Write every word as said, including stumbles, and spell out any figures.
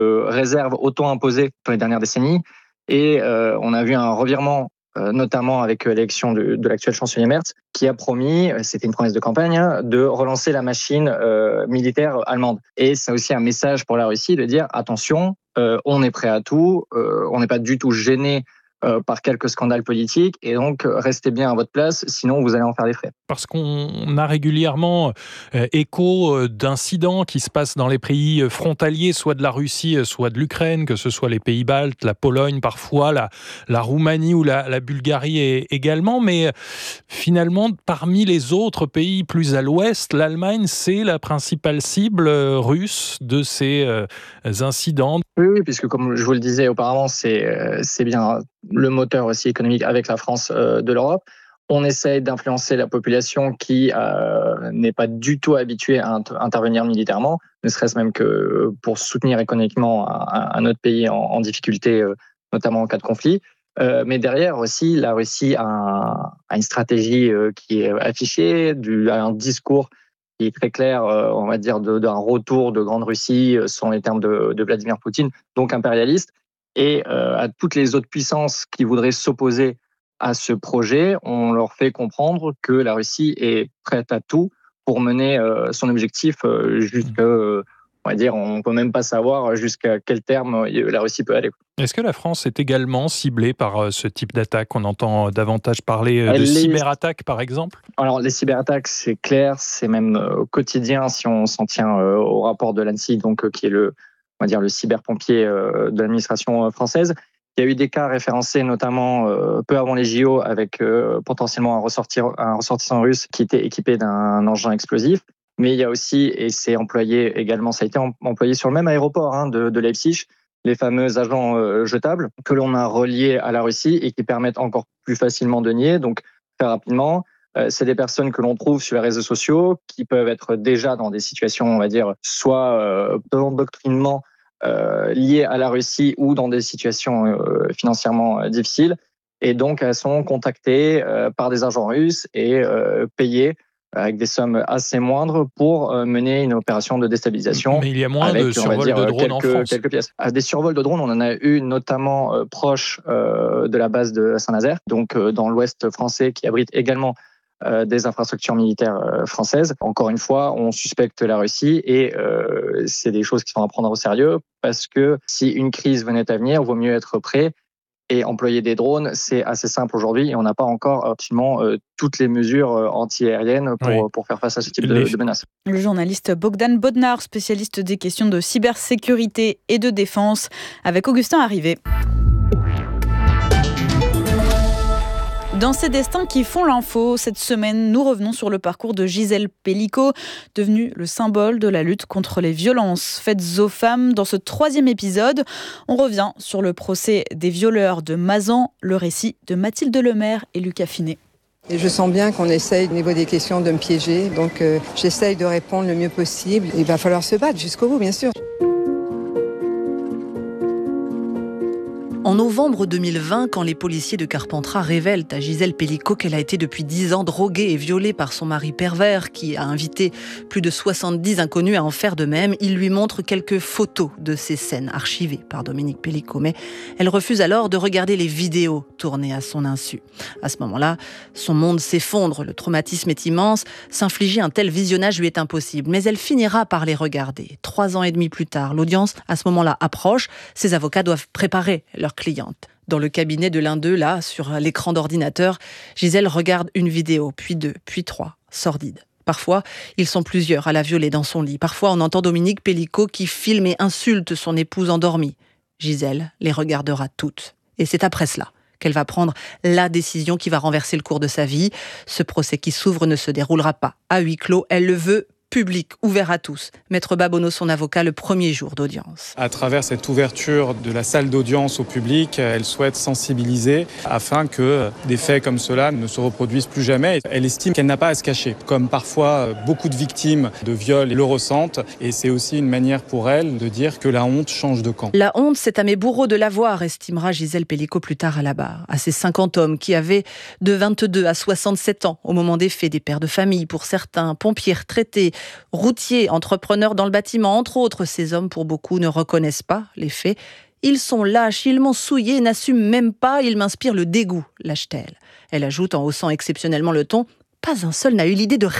euh, réserves auto-imposées dans les dernières décennies. Et euh, on a vu un revirement, euh, notamment avec l'élection de, de l'actuel chancelier Merz, qui a promis, c'était une promesse de campagne, hein, de relancer la machine euh, militaire allemande. Et c'est aussi un message pour la Russie de dire attention, euh, on est prêt à tout, euh, on n'est pas du tout gêné Euh, par quelques scandales politiques, et donc euh, restez bien à votre place, sinon vous allez en faire les frais. Parce qu'on a régulièrement euh, écho euh, d'incidents qui se passent dans les pays frontaliers, soit de la Russie, soit de l'Ukraine, que ce soit les pays baltes, la Pologne parfois, la, la Roumanie ou la, la Bulgarie également. Mais euh, finalement, parmi les autres pays plus à l'ouest, l'Allemagne, c'est la principale cible euh, russe de ces euh, incidents. Oui, oui, puisque comme je vous le disais auparavant, c'est, euh, c'est bien le moteur aussi économique avec la France euh, de l'Europe. On essaye d'influencer la population qui euh, n'est pas du tout habituée à int- intervenir militairement, ne serait-ce même que pour soutenir économiquement un, un autre pays en, en difficulté, euh, notamment en cas de conflit. Euh, mais derrière aussi, la Russie a, un, a une stratégie euh, qui est affichée, du, un discours qui est très clair, euh, on va dire, de, d'un retour de Grande Russie, euh, selon les termes de, de Vladimir Poutine, donc impérialiste. Et euh, à toutes les autres puissances qui voudraient s'opposer à ce projet, on leur fait comprendre que la Russie est prête à tout pour mener euh, son objectif euh, jusqu'à, euh, on va dire, on peut même pas savoir jusqu'à quel terme la Russie peut aller. Est-ce que la France est également ciblée par ce type d'attaque ? On entend davantage parler de Les... cyberattaques, par exemple ? Alors, les cyberattaques, c'est clair, c'est même euh, quotidien si on s'en tient euh, au rapport de l'ANSSI, donc, euh, qui est le, on va dire, le cyberpompier euh, de l'administration française. Il y a eu des cas référencés, notamment euh, peu avant les J O, avec euh, potentiellement un, ressortir, un ressortissant russe qui était équipé d'un engin explosif. Mais il y a aussi, et c'est employé également, ça a été employé sur le même aéroport hein, de, de Leipzig, les fameux agents euh, jetables que l'on a reliés à la Russie et qui permettent encore plus facilement de nier. Donc, très rapidement, euh, c'est des personnes que l'on trouve sur les réseaux sociaux qui peuvent être déjà dans des situations, on va dire, soit euh, d'endoctrinement euh, liées à la Russie ou dans des situations euh, financièrement euh, difficiles. Et donc, elles sont contactées euh, par des agents russes et euh, payées avec des sommes assez moindres pour euh, mener une opération de déstabilisation. Mais il y a moins avec, de survols dire, de drones quelques, en France. Quelques pièces. Des survols de drones, on en a eu notamment euh, proche euh, de la base de Saint-Nazaire, donc euh, dans l'ouest français, qui abrite également euh, des infrastructures militaires euh, françaises. Encore une fois, on suspecte la Russie et euh, c'est des choses qui sont à prendre au sérieux parce que si une crise venait à venir, il vaut mieux être prêt. Et employer des drones, c'est assez simple aujourd'hui et on n'a pas encore absolument euh, toutes les mesures euh, anti-aériennes pour, Oui. pour faire face à ce type de, Les... de menaces. Le journaliste Bogdan Bodnar, spécialiste des questions de cybersécurité et de défense, avec Augustin Arrivé. Dans ces destins qui font l'info, cette semaine, nous revenons sur le parcours de Gisèle Pelicot, devenue le symbole de la lutte contre les violences faites aux femmes. Dans ce troisième épisode, on revient sur le procès des violeurs de Mazan, le récit de Mathilde Lemaire et Lucas Finet. Et je sens bien qu'on essaye au niveau des questions de me piéger, donc euh, j'essaye de répondre le mieux possible. Il va falloir se battre jusqu'au bout, bien sûr. En novembre deux mille vingt, quand les policiers de Carpentras révèlent à Gisèle Pelicot qu'elle a été depuis dix ans droguée et violée par son mari pervers, qui a invité plus de soixante-dix inconnus à en faire de même, ils lui montrent quelques photos de ces scènes archivées par Dominique Pelicot. Mais elle refuse alors de regarder les vidéos tournées à son insu. À ce moment-là, son monde s'effondre, le traumatisme est immense, s'infliger un tel visionnage lui est impossible. Mais elle finira par les regarder. Trois ans et demi plus tard, l'audience à ce moment-là approche, ses avocats doivent préparer leur cliente. Dans le cabinet de l'un d'eux, là, sur l'écran d'ordinateur, Gisèle regarde une vidéo, puis deux, puis trois, sordides. Parfois, ils sont plusieurs à la violer dans son lit. Parfois, on entend Dominique Pelicot qui filme et insulte son épouse endormie. Gisèle les regardera toutes. Et c'est après cela qu'elle va prendre la décision qui va renverser le cours de sa vie. Ce procès qui s'ouvre ne se déroulera pas à huis clos. Elle le veut public, ouvert à tous. Maître Babonneau, son avocat, le premier jour d'audience. À travers cette ouverture de la salle d'audience au public, elle souhaite sensibiliser afin que des faits comme cela ne se reproduisent plus jamais. Elle estime qu'elle n'a pas à se cacher, comme parfois beaucoup de victimes de viols le ressentent. Et c'est aussi une manière pour elle de dire que la honte change de camp. La honte, c'est à mes bourreaux de l'avoir, estimera Gisèle Pelicot plus tard à la barre. À ces cinquante hommes qui avaient de vingt-deux à soixante-sept ans au moment des faits, des pères de famille pour certains, pompiers retraités, Routiers, entrepreneurs dans le bâtiment, entre autres, ces hommes, pour beaucoup, ne reconnaissent pas les faits. Ils sont lâches, ils m'ont souillé, n'assument même pas, ils m'inspirent le dégoût, lâche-t-elle. Elle ajoute en haussant exceptionnellement le ton, pas un seul n'a eu l'idée de